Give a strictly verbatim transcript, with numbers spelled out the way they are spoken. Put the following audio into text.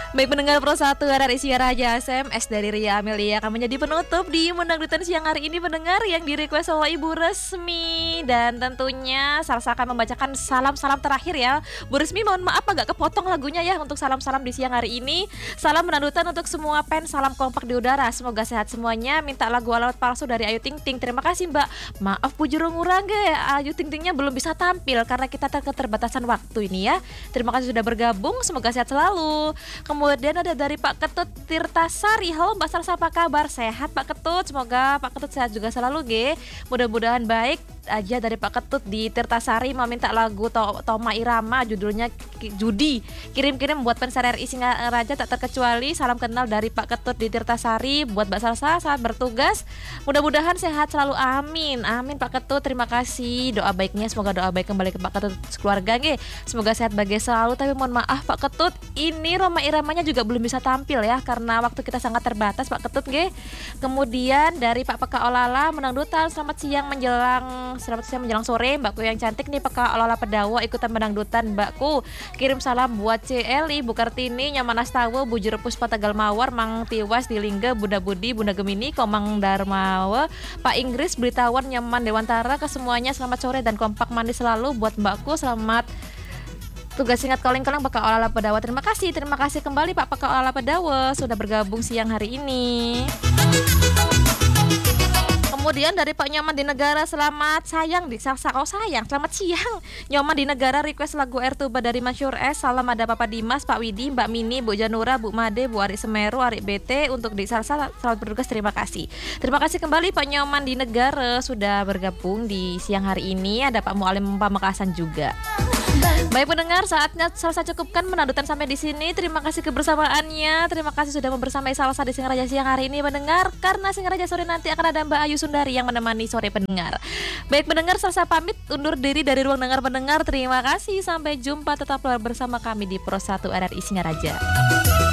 Baik pendengar Pro satu R R I Singaraja, S M S dari Ria Amelia akan menjadi penutup di Mendangdutan siang hari ini pendengar yang di request oleh Ibu Resmi. Dan tentunya Salsa akan membacakan salam-salam terakhir ya. Bu Resmi mohon maaf agak kepotong lagunya ya untuk salam-salam di siang hari ini. Salam Mendangdutan untuk semua fans, salam kompak di udara. Semoga sehat semuanya. Minta lagu alamat palsu dari Ayu Ting Ting. Terima kasih Mbak. Maaf Bu Jurung Urangge, Ayu Ting Tingnya belum bisa tampil karena kita keterbatasan waktu ini ya. Terima kasih sudah bergabung, semoga sehat selalu. Kemudian ada dari Pak Ketut Tirtasari. Halo Mbak Salsa, apa kabar? Sehat Pak Ketut, semoga Pak Ketut sehat juga selalu G. Mudah-mudahan baik aja dari Pak Ketut di Tirtasari. Mau minta lagu to- Toma Irama, judulnya Judi. Kirim-kirim buat fans R R I Singaraja tak terkecuali. Salam kenal dari Pak Ketut di Tirtasari buat Mbak Salsa saat bertugas. Mudah-mudahan sehat selalu, amin. Amin Pak Ketut, terima kasih doa baiknya. Semoga doa baik kembali ke Pak Ketut keluarga G. Semoga sehat bahagia selalu. Tapi mohon maaf Pak Ketut, ini Roma Iramanya juga belum bisa tampil ya karena waktu kita sangat terbatas Pak Ketut G. Kemudian dari Pak Peka Olala Menangdutan, selamat siang menjelang selamat siang menjelang sore Mbakku yang cantik nih Peka Olala Pedawa ikutan menangdutan Mbakku. Kirim salam buat C Eli, Bu Kartini, Nyaman Astawa, Bu Jerepus Patagal Mawar, Mang Tiwas di Lingga, Bunda Budi, Bunda Gemini, Komang Darmawa, Pak Inggris, Beritawan, Nyaman Dewantara, ke semuanya selamat sore dan kompak manis selalu buat Mbakku. Selamat tugas singkat calling-calling Peka Olala Pedawa. Terima kasih, terima kasih kembali Pak Peka Olala Pedawa sudah bergabung siang hari ini. Kemudian dari Pak Nyoman di Negara, selamat sayang di Salsa, oh sayang, selamat siang. Nyoman di Negara request lagu Air Tuba dari Masyur S. Salam ada Papa Dimas, Pak Widi, Mbak Mini, Bu Janura, Bu Made, Bu Ari Semeru, Ari B T untuk di Salsa. Selamat bertugas, terima kasih. Terima kasih kembali Pak Nyoman di Negara sudah bergabung di siang hari ini. Ada Pak Mualim Pamekasan juga. Baik pendengar, saatnya Salsa cukupkan menangdutan sampai di sini. Terima kasih kebersamaannya. Terima kasih sudah membersamai Salsa di Singaraja siang hari ini pendengar. Karena Singaraja sore nanti akan ada Mbak Ayu Sundari yang menemani sore pendengar. Baik pendengar, Salsa pamit undur diri dari ruang dengar pendengar. Terima kasih, sampai jumpa, tetaplah bersama kami di Pro satu R R I Singaraja.